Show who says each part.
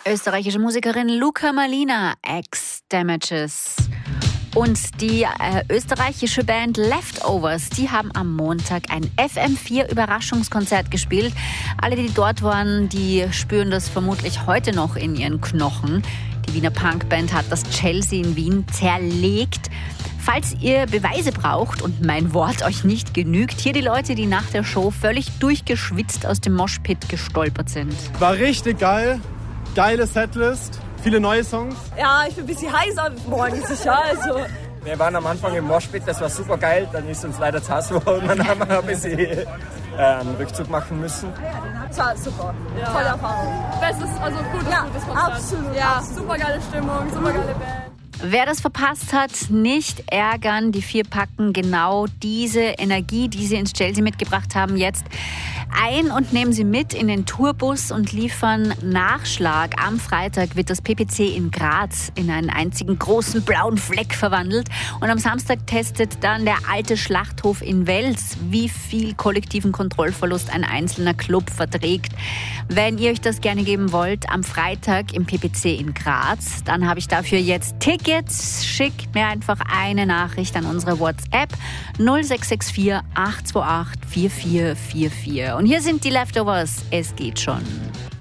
Speaker 1: Österreichische Musikerin Luca Malina, Ex-Damages. Und die österreichische Band Leftovers, die haben am Montag ein FM4-Überraschungskonzert gespielt. Alle, die dort waren, die spüren das vermutlich heute noch in ihren Knochen. Die Wiener Punkband hat das Chelsea in Wien zerlegt. Falls ihr Beweise braucht und mein Wort euch nicht genügt, hier die Leute, die nach der Show völlig durchgeschwitzt aus dem Moshpit gestolpert sind.
Speaker 2: War richtig geil. Geile Setlist. Viele neue Songs.
Speaker 3: Ja, ich bin ein bisschen heißer morgen sicher. Also.
Speaker 4: Wir waren am Anfang im Moshpit, das war super geil. Dann ist uns leider zu heiß geworden. Dann haben wir ein bisschen einen Rückzug machen müssen.
Speaker 3: Das war super. Ja. Tolle Erfahrung.
Speaker 5: Bestes, also gutes Konzert.
Speaker 3: Absolut.
Speaker 5: Ja, super geile Stimmung, super geile Band.
Speaker 1: Wer das verpasst hat, nicht ärgern. Die 4 packen genau diese Energie, die sie ins Chelsea mitgebracht haben, jetzt ein und nehmen sie mit in den Tourbus und liefern Nachschlag. Am Freitag wird das PPC in Graz in einen einzigen großen blauen Fleck verwandelt. Und am Samstag testet dann der alte Schlachthof in Wels, wie viel kollektiven Kontrollverlust ein einzelner Club verträgt. Wenn ihr euch das gerne geben wollt, am Freitag im PPC in Graz, dann habe ich dafür jetzt Tickets. Schickt mir einfach eine Nachricht an unsere WhatsApp 0664 828 4444. Und hier sind die Leftovers. Es geht schon.